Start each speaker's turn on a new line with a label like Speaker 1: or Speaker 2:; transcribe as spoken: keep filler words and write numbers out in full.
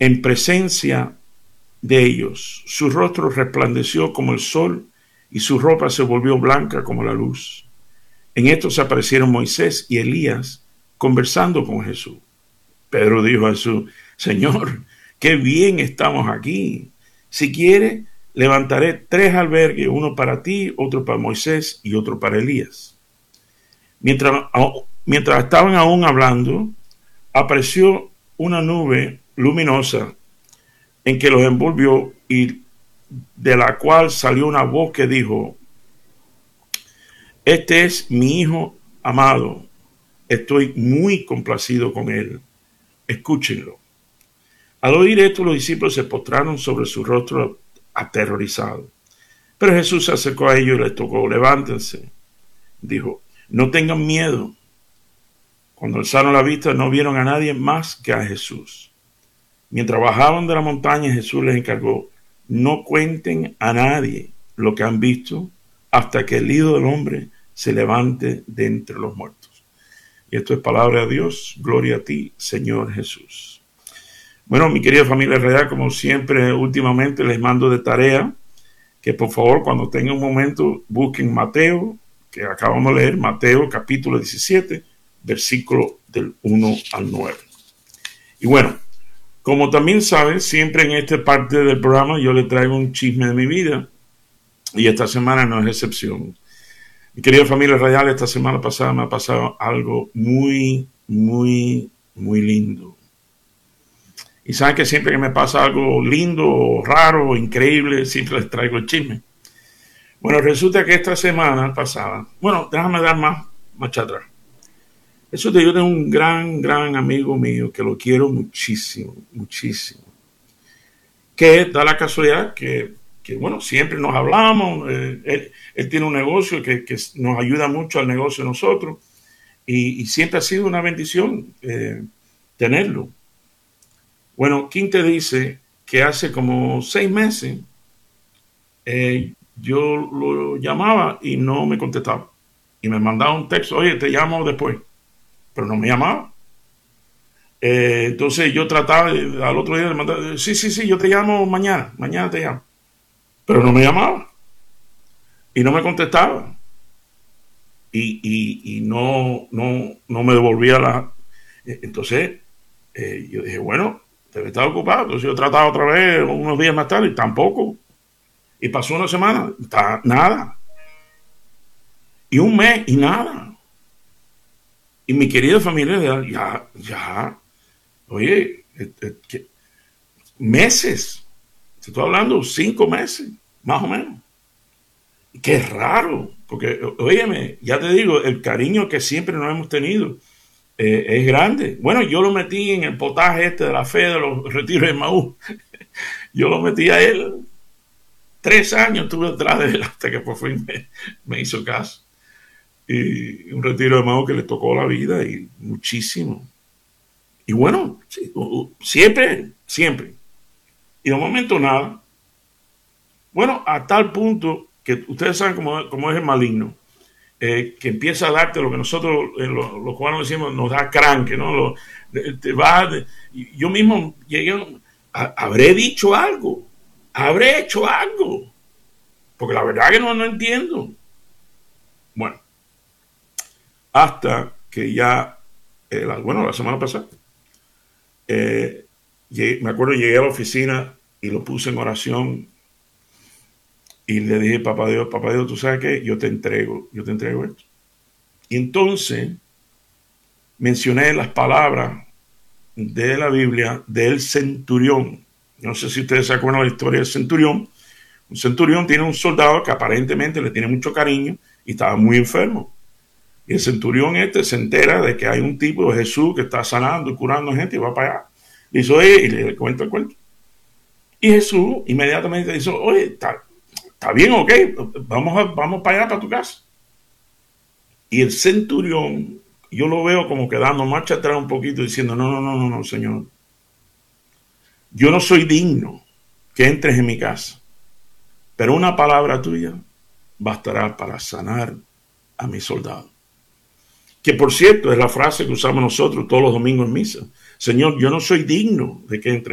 Speaker 1: en presencia de ellos. Su rostro resplandeció como el sol y su ropa se volvió blanca como la luz. En esto se aparecieron Moisés y Elías conversando con Jesús. Pedro dijo a Jesús: Señor, qué bien estamos aquí. Si quiere, levantaré tres albergues, uno para ti, otro para Moisés y otro para Elías. Mientras, mientras estaban aún hablando, apareció una nube luminosa en que los envolvió y de la cual salió una voz que dijo: Este es mi Hijo amado, estoy muy complacido con él, escúchenlo. Al oír esto, los discípulos se postraron sobre su rostro aterrorizados. Pero Jesús se acercó a ellos y les tocó: levántense, dijo, no tengan miedo. Cuando alzaron la vista no vieron a nadie más que a Jesús. Mientras bajaban de la montaña, Jesús les encargó: no cuenten a nadie lo que han visto hasta que el Hijo del Hombre se levante de entre los muertos. Y esto es palabra de Dios. Gloria a ti, Señor Jesús. Bueno, mi querida familia real, como siempre, últimamente les mando de tarea que por favor, cuando tengan un momento, busquen Mateo, que acabamos de leer, Mateo capítulo diecisiete, versículo del uno al nueve. Y bueno, como también saben, siempre en esta parte del programa yo les traigo un chisme de mi vida, y esta semana no es excepción. Mi querida familia real, esta semana pasada me ha pasado algo muy, muy, muy lindo. Y saben que siempre que me pasa algo lindo, raro, increíble, siempre les traigo el chisme. Bueno, resulta que esta semana pasada, bueno, déjame dar más, más atrás. Resulta que yo tengo un gran, gran amigo mío que lo quiero muchísimo, muchísimo. Que da la casualidad que, que bueno, siempre nos hablamos. Eh, él, él tiene un negocio que, que nos ayuda mucho al negocio de nosotros. Y, y siempre ha sido una bendición eh, tenerlo. Bueno, ¿quién te dice que hace como seis meses eh, yo lo llamaba y no me contestaba? Y me mandaba un texto: oye, te llamo después. Pero no me llamaba. Eh, entonces yo trataba, al otro día de mandar: sí, sí, sí, yo te llamo mañana, mañana te llamo. Pero no me llamaba. Y no me contestaba. Y, y, y no, no, no me devolvía la... Entonces eh, yo dije, bueno, debe estar ocupado. Entonces yo trataba otra vez unos días más tarde y tampoco. Y pasó una semana, está, nada. Y un mes y nada. Y mi querida familia, ya, ya, oye, este, ¿qué? Meses, te estoy hablando cinco meses, más o menos. Qué raro, porque, óyeme, ya te digo, el cariño que siempre nos hemos tenido eh, es grande. Bueno, yo lo metí en el potaje este de la fe de los retiros de Maús. Yo lo metí a él. Tres años estuve detrás de él hasta que por fin me, me hizo caso. Y un retiro de Maús que le tocó la vida y muchísimo. Y bueno, sí, siempre, siempre. Y de momento nada. Bueno, a tal punto que ustedes saben cómo, cómo es el maligno, eh, que empieza a darte lo que nosotros, eh, los, los cubanos decimos, nos da cranque, ¿no? Lo, de, te va de, yo mismo llegué, a, habré dicho algo, habré hecho algo, porque la verdad que no, no entiendo. Bueno, hasta que ya, eh, la, bueno, la semana pasada, eh, llegué, me acuerdo, llegué a la oficina y lo puse en oración y le dije: papá Dios, papá Dios, tú sabes que yo te entrego, yo te entrego esto. Y entonces mencioné las palabras de la Biblia del centurión. No sé si ustedes se acuerdan de la historia del centurión. Un centurión tiene un soldado que aparentemente le tiene mucho cariño y estaba muy enfermo. Y el centurión este se entera de que hay un tipo de Jesús que está sanando y curando gente y va para allá. Y, dice, oye, y le, le cuenta el cuento. Y Jesús inmediatamente dice: oye, está, está bien, ok, vamos, a, vamos para allá, para tu casa. Y el centurión, yo lo veo como que dando marcha atrás un poquito, diciendo: no, no, no, no, no, Señor. Yo no soy digno que entres en mi casa, pero una palabra tuya bastará para sanar a mi soldado. Que por cierto es la frase que usamos nosotros todos los domingos en misa: Señor, yo no soy digno de que entre